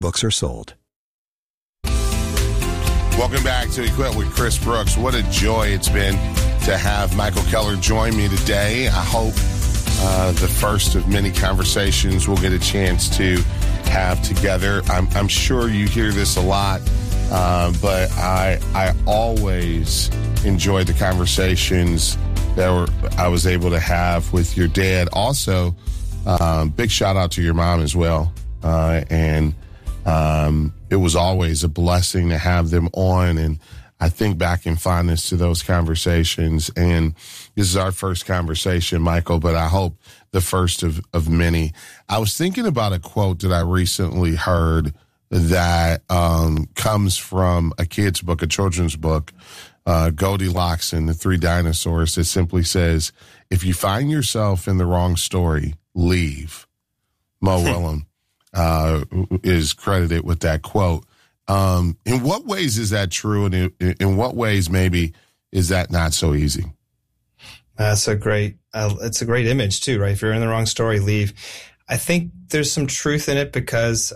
books are sold. Welcome back to Equip with Chris Brooks. What a joy it's been to have Michael Keller join me today. I hope the first of many conversations we'll get a chance to have together. I'm sure you hear this a lot, but I always enjoy the conversations that I was able to have with your dad. Also, big shout out to your mom as well. It was always a blessing to have them on. And I think back in fondness to those conversations. And this is our first conversation, Michael, but I hope the first of many. I was thinking about a quote that I recently heard that comes from a kid's book, a children's book, Goldilocks and the Three Dinosaurs, that simply says, if you find yourself in the wrong story, leave. Mo Willem is credited with that quote. In what ways is that true? And in what ways maybe is that not so easy? That's a great, it's a great image too, right? If you're in the wrong story, leave. I think there's some truth in it because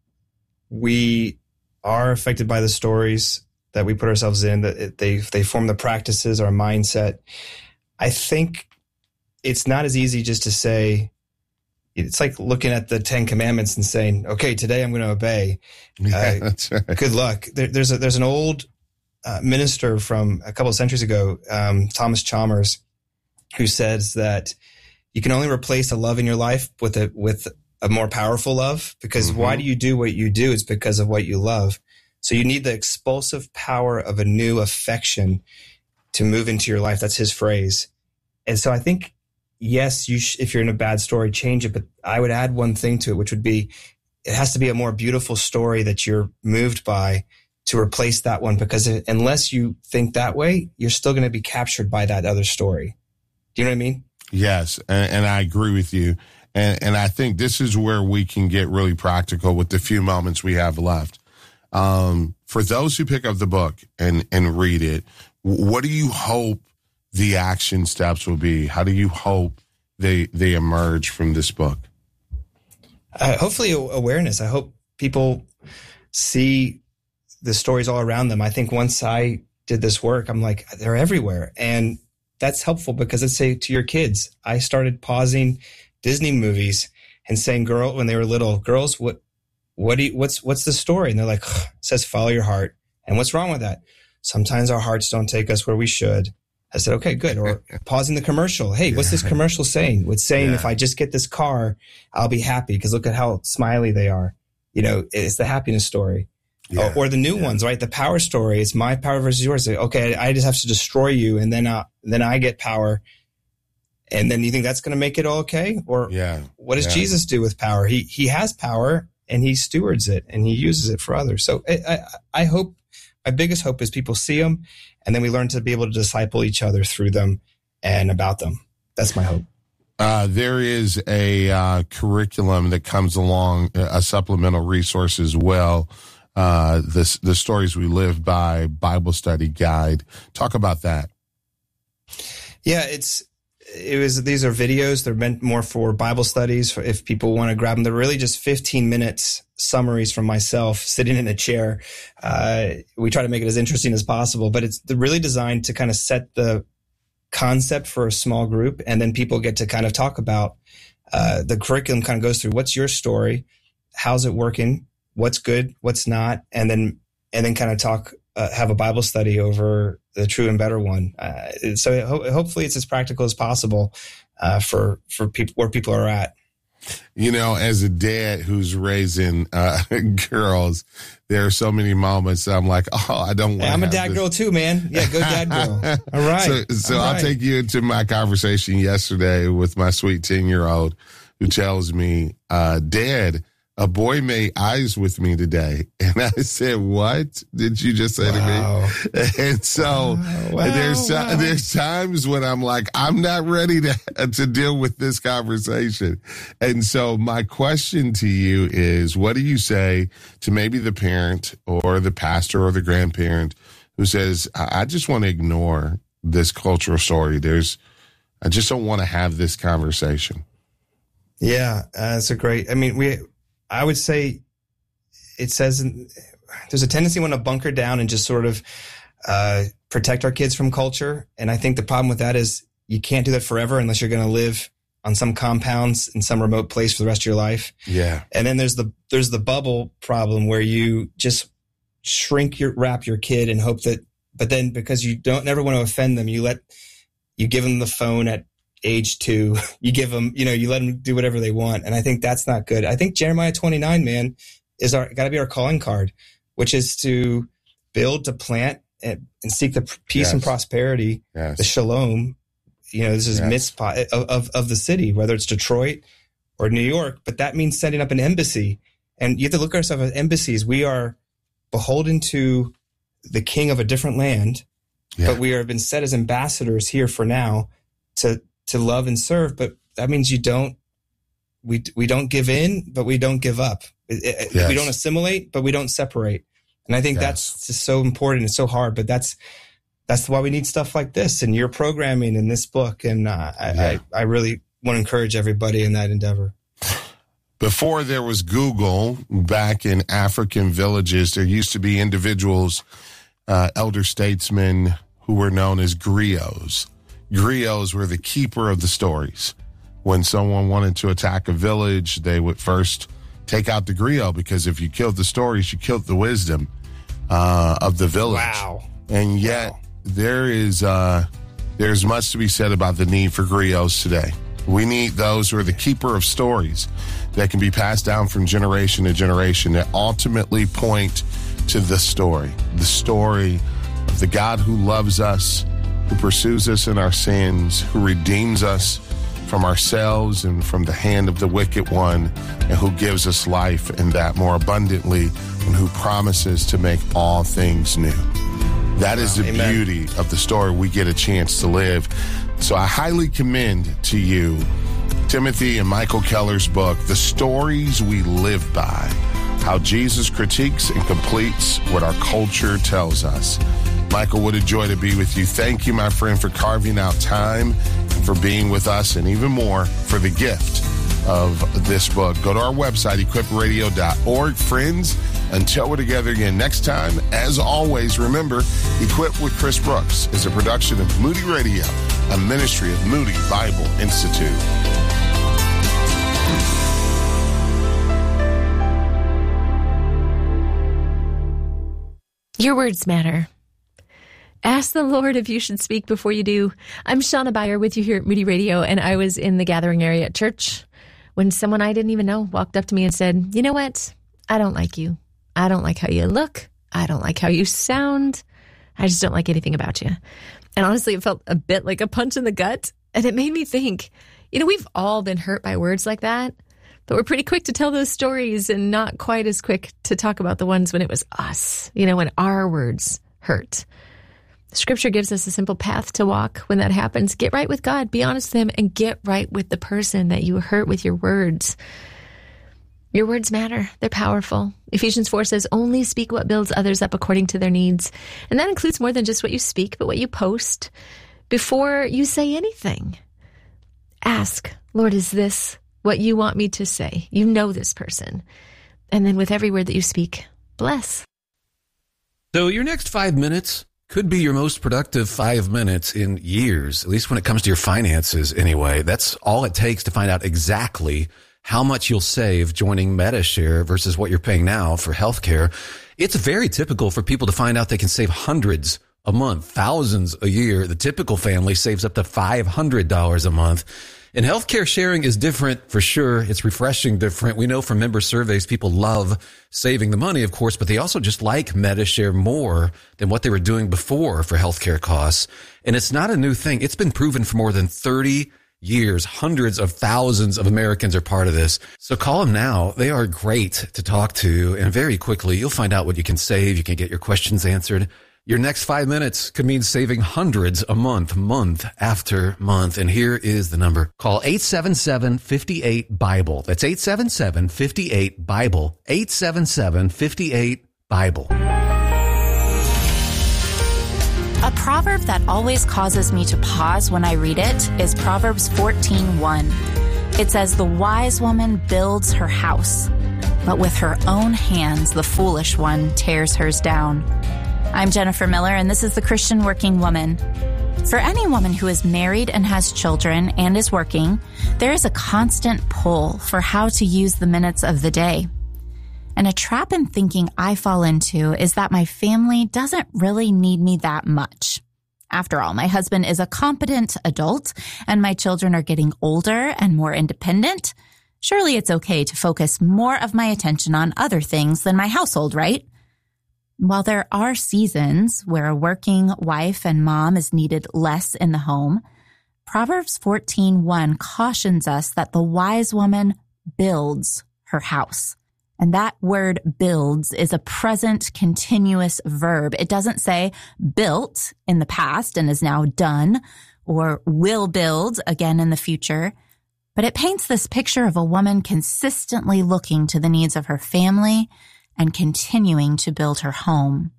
we are affected by the stories that we put ourselves in, that they form the practices, our mindset. I think it's not as easy just to say, it's like looking at the 10 Commandments and saying, okay, today I'm going to obey. Yeah, that's right. Good luck. There's an old minister from a couple of centuries ago, Thomas Chalmers, who says that you can only replace a love in your life with a more powerful love, because why do you do what you do? It's because of what you love. So you need the expulsive power of a new affection to move into your life. That's his phrase. And so I think, yes, if you're in a bad story, change it. But I would add one thing to it, which would be, it has to be a more beautiful story that you're moved by to replace that one. Because unless you think that way, you're still going to be captured by that other story. Do you know what I mean? Yes. And I agree with you. And I think this is where we can get really practical with the few moments we have left. For those who pick up the book and read it, what do you hope the action steps will be? How do you hope they emerge from this book? Hopefully awareness. I hope people see the stories all around them. I think once I did this work, I'm like, they're everywhere. And that's helpful because let's say to your kids, I started pausing Disney movies and saying, when they were little, girls, what's the story? And they're like, it says follow your heart. And what's wrong with that? Sometimes our hearts don't take us where we should. I said, okay, good. Or pausing the commercial. Hey, what's this commercial saying? It's saying if I just get this car, I'll be happy because look at how smiley they are. You know, it's the happiness story. Yeah. Or the new ones, right? The power story. It's my power versus yours. Okay, I just have to destroy you and then I get power. And then you think that's going to make it all okay? Or what does Jesus do with power? He has power and he stewards it and he uses it for others. So I hope, my biggest hope is people see them and then we learn to be able to disciple each other through them and about them. That's my hope. There is a curriculum that comes along, a supplemental resource as well. The Stories We Live By Bible Study Guide. Talk about that. Yeah, these are videos. They're meant more for Bible studies, for if people want to grab them. They're really just 15 minutes summaries from myself sitting in a chair. We try to make it as interesting as possible, but it's really designed to kind of set the concept for a small group. And then people get to kind of talk about, the curriculum kind of goes through what's your story? How's it working? What's good? What's not? And then kind of talk, have a Bible study over the true and better one. So hopefully it's as practical as possible for people where people are at. You know, as a dad who's raising girls, there are so many moments that I'm like, I don't want to. I'm a dad girl too, man. Yeah, go dad girl. All right. So I'll take you into my conversation yesterday with my sweet 10-year-old who tells me, Dad, a boy made eyes with me today. And I said, what did you just say to me? And so there's times when I'm like, I'm not ready to deal with this conversation. And so my question to you is, what do you say to maybe the parent or the pastor or the grandparent who says, I just want to ignore this cultural story. I just don't want to have this conversation. Yeah, that's I would say it says there's a tendency we want to bunker down and just sort of protect our kids from culture. And I think the problem with that is you can't do that forever unless you're going to live on some compounds in some remote place for the rest of your life. Yeah. And then there's the bubble problem where you just wrap your kid and hope that, but then because you never want to offend them, you give them the phone at age 2, you give them, you let them do whatever they want. And I think that's not good. I think Jeremiah 29, man, got to be our calling card, which is to build, to plant, and seek the peace and prosperity, the shalom. This is mitzvah of the city, whether it's Detroit or New York, but that means setting up an embassy. And you have to look at ourselves as embassies. We are beholden to the king of a different land, but we have been set as ambassadors here for now to love and serve. But that means we don't give in, but we don't give up. We don't assimilate, but we don't separate. And I think that's just so important and so hard, but that's why we need stuff like this and your programming in this book. And I really want to encourage everybody in that endeavor. Before there was Google, back in African villages, there used to be individuals, elder statesmen who were known as griots. Griots were the keeper of the stories. When someone wanted to attack a village, they would first take out the griot, because if you killed the stories, you killed the wisdom of the village. Wow. And yet there's much to be said about the need for griots today. We need those who are the keeper of stories that can be passed down from generation to generation that ultimately point to the story of the God who loves us, who pursues us in our sins, who redeems us from ourselves and from the hand of the wicked one, and who gives us life and that more abundantly, and who promises to make all things new. That is the beauty of the story we get a chance to live. So I highly commend to you Timothy and Michael Keller's book, The Stories We Live By, How Jesus Critiques and Completes What Our Culture Tells Us. Michael, what a joy to be with you. Thank you, my friend, for carving out time and for being with us, and even more for the gift of this book. Go to our website, equipradio.org. Friends, until we're together again next time, as always, remember, Equipped with Chris Brooks is a production of Moody Radio, a ministry of Moody Bible Institute. Your words matter. Ask the Lord if you should speak before you do. I'm Shauna Beyer with you here at Moody Radio, and I was in the gathering area at church when someone I didn't even know walked up to me and said, "You know what? I don't like you. I don't like how you look. I don't like how you sound. I just don't like anything about you." And honestly, it felt a bit like a punch in the gut, and it made me think, we've all been hurt by words like that, but we're pretty quick to tell those stories and not quite as quick to talk about the ones when it was us, when our words hurt. Scripture gives us a simple path to walk when that happens. Get right with God, be honest with Him, and get right with the person that you hurt with your words. Your words matter. They're powerful. Ephesians 4 says, only speak what builds others up according to their needs. And that includes more than just what you speak, but what you post before you say anything. Ask, Lord, is this what you want me to say? You know this person. And then with every word that you speak, bless. So your next 5 minutes could be your most productive 5 minutes in years, at least when it comes to your finances anyway. That's all it takes to find out exactly how much you'll save joining Medi-Share versus what you're paying now for healthcare. It's very typical for people to find out they can save hundreds a month, thousands a year. The typical family saves up to $500 a month. And healthcare sharing is different for sure. It's refreshing different. We know from member surveys, people love saving the money, of course, but they also just like Medi-Share more than what they were doing before for healthcare costs. And it's not a new thing. It's been proven for more than 30 years. Hundreds of thousands of Americans are part of this. So call them now. They are great to talk to. And very quickly, you'll find out what you can save. You can get your questions answered. Your next 5 minutes could mean saving hundreds a month, month after month. And here is the number. Call 877-58-BIBLE. That's 877-58-BIBLE. 877-58-BIBLE. A proverb that always causes me to pause when I read it is Proverbs 14:1. It says, "The wise woman builds her house, but with her own hands, the foolish one tears hers down. I'm Jennifer Miller, and this is The Christian Working Woman. For any woman who is married and has children and is working, there is a constant pull for how to use the minutes of the day. And a trap in thinking I fall into is that my family doesn't really need me that much. After all, my husband is a competent adult and my children are getting older and more independent. Surely it's okay to focus more of my attention on other things than my household, right? While there are seasons where a working wife and mom is needed less in the home, Proverbs 14:1 cautions us that the wise woman builds her house. And that word builds is a present continuous verb. It doesn't say built in the past and is now done, or will build again in the future. But it paints this picture of a woman consistently looking to the needs of her family and continuing to build her home.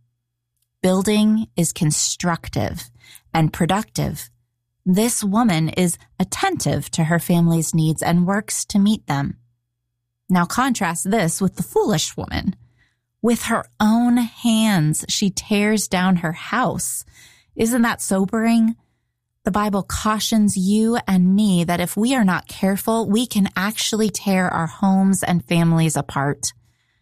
Building is constructive and productive. This woman is attentive to her family's needs and works to meet them. Now contrast this with the foolish woman. With her own hands, she tears down her house. Isn't that sobering? The Bible cautions you and me that if we are not careful, we can actually tear our homes and families apart.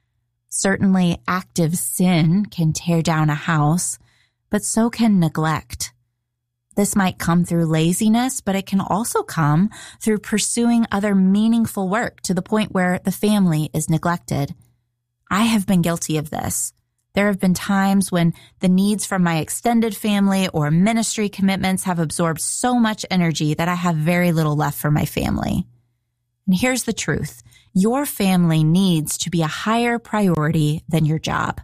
Certainly, active sin can tear down a house, but so can neglect. This might come through laziness, but it can also come through pursuing other meaningful work to the point where the family is neglected. I have been guilty of this. There have been times when the needs from my extended family or ministry commitments have absorbed so much energy that I have very little left for my family. And here's the truth. Your family needs to be a higher priority than your job.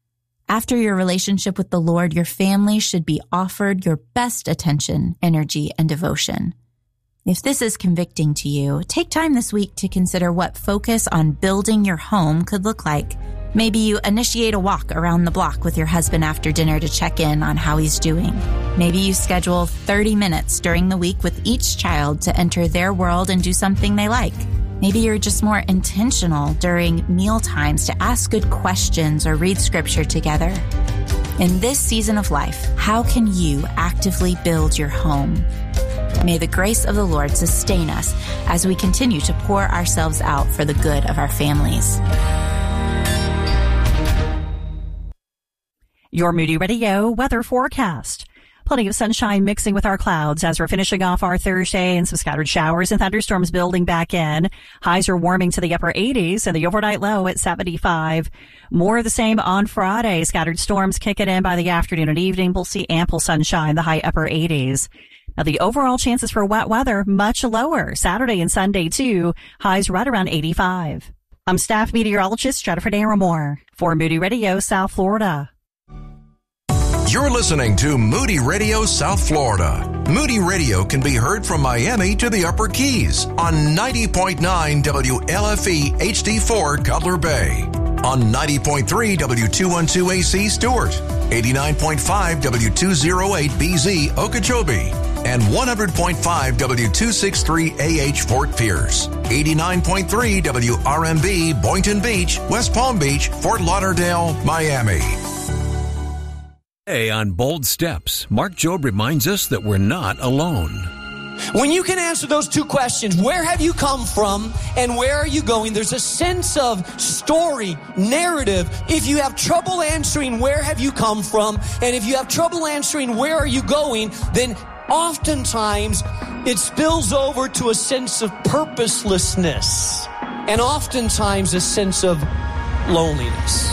After your relationship with the Lord, your family should be offered your best attention, energy, and devotion. If this is convicting to you, take time this week to consider what focus on building your home could look like. Maybe you initiate a walk around the block with your husband after dinner to check in on how he's doing. Maybe you schedule 30 minutes during the week with each child to enter their world and do something they like. Maybe you're just more intentional during meal times to ask good questions or read scripture together. In this season of life, how can you actively build your home? May the grace of the Lord sustain us as we continue to pour ourselves out for the good of our families. Your Moody Radio weather forecast. Plenty of sunshine mixing with our clouds as we're finishing off our Thursday, and some scattered showers and thunderstorms building back in. Highs are warming to the upper 80s and the overnight low at 75. More of the same on Friday. Scattered storms kicking in by the afternoon and evening. We'll see ample sunshine, the high upper 80s. Now, the overall chances for wet weather much lower. Saturday and Sunday, too. Highs right around 85. I'm staff meteorologist Jennifer Naramore for Moody Radio, South Florida. You're listening to Moody Radio South Florida. Moody Radio can be heard from Miami to the Upper Keys on 90.9 WLFE HD4 Cutler Bay, on 90.3 W212 AC Stewart, 89.5 W208 BZ Okeechobee, and 100.5 W263 AH Fort Pierce, 89.3 WRMB Boynton Beach, West Palm Beach, Fort Lauderdale, Miami. Today on Bold Steps, Mark Jobe reminds us that we're not alone. When you can answer those two questions, where have you come from and where are you going? There's a sense of story, narrative. If you have trouble answering where have you come from, and if you have trouble answering where are you going, then oftentimes it spills over to a sense of purposelessness and oftentimes a sense of loneliness.